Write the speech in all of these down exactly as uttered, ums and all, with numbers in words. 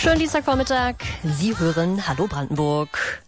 Schönen Dienstagvormittag. Sie hören Hallo Brandenburg.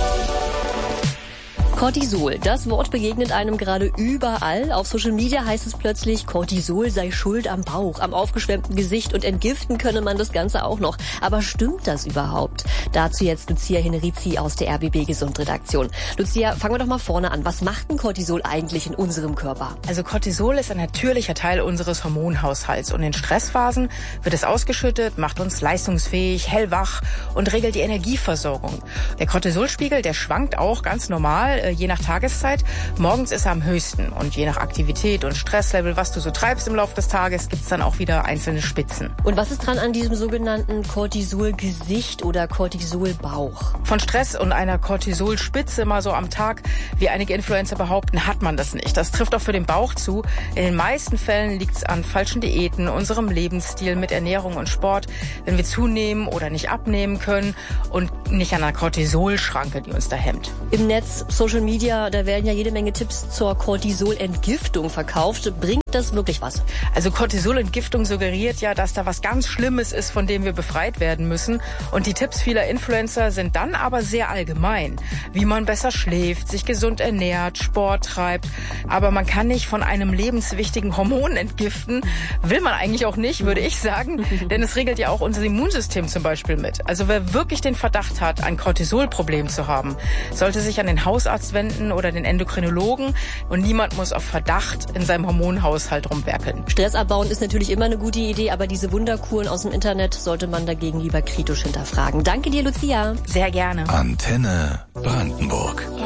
Cortisol, das Wort begegnet einem gerade überall. Auf Social Media heißt es plötzlich, Cortisol sei schuld am Bauch, am aufgeschwemmten Gesicht und entgiften könne man das Ganze auch noch. Aber stimmt das überhaupt? Dazu jetzt Lucia Henrizi aus der R B B Gesundredaktion. Lucia, fangen wir doch mal vorne an. Was macht denn Cortisol eigentlich in unserem Körper? Also Cortisol ist ein natürlicher Teil unseres Hormonhaushalts und in Stressphasen wird es ausgeschüttet, macht uns leistungsfähig, hellwach und regelt die Energieversorgung. Der Cortisolspiegel, der schwankt auch ganz normal, je nach Tageszeit. Morgens ist er am höchsten und je nach Aktivität und Stresslevel, was du so treibst im Laufe des Tages, gibt's dann auch wieder einzelne Spitzen. Und was ist dran an diesem sogenannten Cortisolgesicht oder Cortisolbauch? Von Stress und einer Cortisolspitze mal so am Tag, wie einige Influencer behaupten, hat man das nicht. Das trifft auch für den Bauch zu. In den meisten Fällen liegt's an falschen Diäten, unserem Lebensstil mit Ernährung und Sport, wenn wir zunehmen oder nicht abnehmen können und nicht an einer Cortisolschranke, die uns da hemmt. Im Netz, Social Media, da werden ja jede Menge Tipps zur Cortisolentgiftung verkauft. Bringt das wirklich was? Also Cortisolentgiftung suggeriert ja, dass da was ganz Schlimmes ist, von dem wir befreit werden müssen. Und die Tipps vieler Influencer sind dann aber sehr allgemein. Wie man besser schläft, sich gesund ernährt, Sport treibt. Aber man kann nicht von einem lebenswichtigen Hormon entgiften. Will man eigentlich auch nicht, würde ich sagen. Denn es regelt ja auch unser Immunsystem zum Beispiel mit. Also wer wirklich den Verdacht hat, ein Cortisolproblem zu haben, sollte sich an den Hausarzt wenden oder den Endokrinologen. Und niemand muss auf Verdacht in seinem Hormonhaushalt rumwerkeln. Stress abbauen ist natürlich immer eine gute Idee, aber diese Wunderkuren aus dem Internet sollte man dagegen lieber kritisch hinterfragen. Danke dir, Lucia. Sehr gerne. Antenne Brandenburg.